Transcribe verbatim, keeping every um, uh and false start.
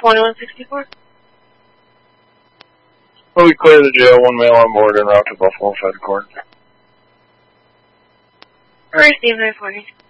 twenty-one sixty-four. Well, we clear the jail, one male on board, en route to Buffalo, Fed Court. Received nine forty.